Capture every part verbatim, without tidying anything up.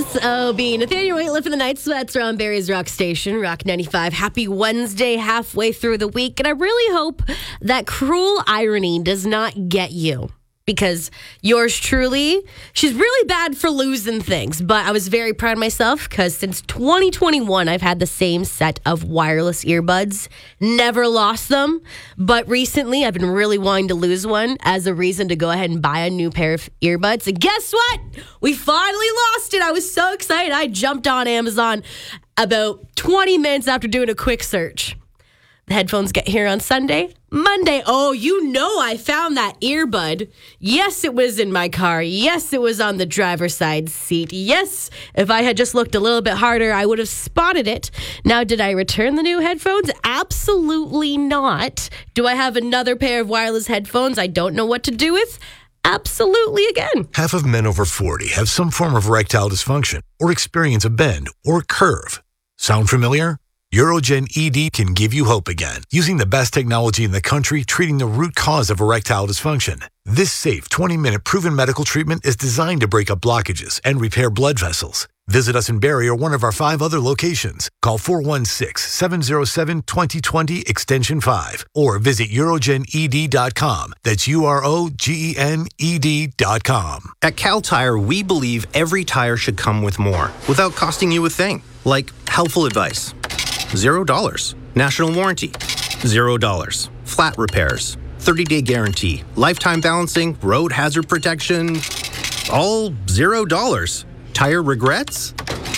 S O B. Nathaniel Waitliff and the Night Sweats are on Barrie's Rock Station, Rock ninety-five. Happy Wednesday, halfway through the week. And I really hope that cruel irony does not get you. Because yours truly, she's really bad for losing things. But I was very proud of myself because since twenty twenty-one, I've had the same set of wireless earbuds. Never lost them. But recently, I've been really wanting to lose one as a reason to go ahead and buy a new pair of earbuds. And guess what? We finally lost it. I was so excited. I jumped on Amazon about twenty minutes after doing a quick search. The headphones get here on Sunday. Monday, oh, you know I found that earbud. Yes, it was in my car. Yes, it was on the driver's side seat. Yes, if I had just looked a little bit harder, I would have spotted it. Now, did I return the new headphones? Absolutely not. Do I have another pair of wireless headphones I don't know what to do with? Absolutely again. Half of men over forty have some form of erectile dysfunction or experience a bend or curve. Sound familiar? Urogen E D can give you hope again, using the best technology in the country treating the root cause of erectile dysfunction. This safe twenty-minute proven medical treatment is designed to break up blockages and repair blood vessels. Visit us in Barrie or one of our five other locations. Call four one six, seven zero seven, two zero two zero extension five or visit urogen e d dot com. That's U R O G E N E D dot com. At Cal Tire, we believe every tire should come with more without costing you a thing, like helpful advice. Zero dollars. National warranty. Zero dollars. Flat repairs. thirty-day guarantee. Lifetime balancing. Road hazard protection. All zero dollars. Tire regrets?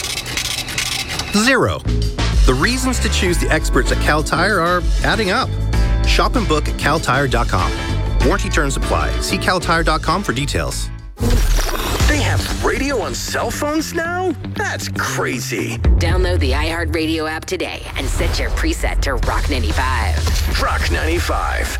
Zero. The reasons to choose the experts at Cal Tire are adding up. Shop and book at cal tire dot com. Warranty terms apply. See cal tire dot com for details. They have radio on cell phones now? That's crazy. Download the iHeartRadio app today and set your preset to Rock ninety-five. Rock ninety-five.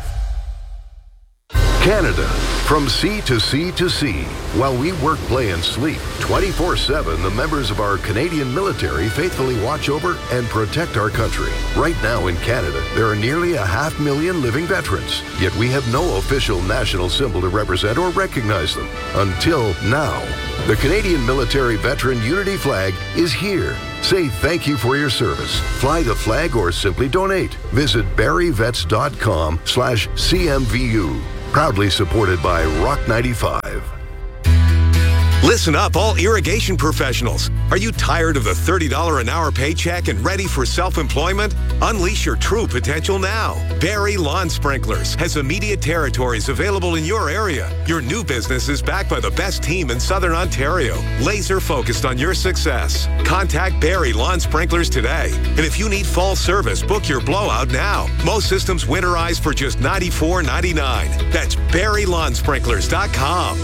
Canada, from sea to sea to sea. While we work, play, and sleep, twenty-four seven, the members of our Canadian military faithfully watch over and protect our country. Right now in Canada, there are nearly a half million living veterans, yet we have no official national symbol to represent or recognize them. Until now. The Canadian Military Veteran Unity Flag is here. Say thank you for your service. Fly the flag or simply donate. Visit barrievets.com slash CMVU. Proudly supported by Rock ninety-five. Listen up, all irrigation professionals. Are you tired of the thirty dollars an hour paycheck and ready for self-employment? Unleash your true potential now. Barrie Lawn Sprinklers has immediate territories available in your area. Your new business is backed by the best team in Southern Ontario, laser focused on your success. Contact Barrie Lawn Sprinklers today. And if you need fall service, book your blowout now. Most systems winterize for just ninety-four ninety-nine. That's barrie lawn sprinklers dot com.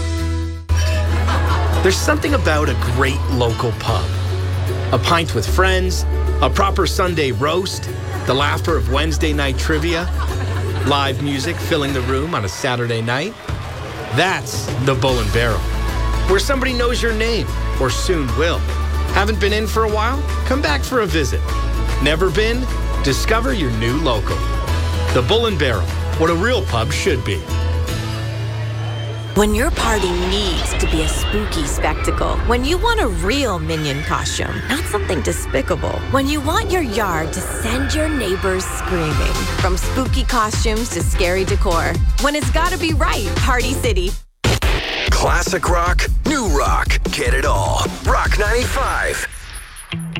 There's something about a great local pub. A pint with friends, a proper Sunday roast, the laughter of Wednesday night trivia, live music filling the room on a Saturday night. That's the Bull and Barrel, where somebody knows your name, or soon will. Haven't been in for a while? Come back for a visit. Never been? Discover your new local. The Bull and Barrel, what a real pub should be. When your party needs to be a spooky spectacle. When you want a real Minion costume, not something despicable. When you want your yard to send your neighbors screaming. From spooky costumes to scary decor. When it's gotta be right, Party City. Classic rock, new rock, get it all. Rock ninety-five.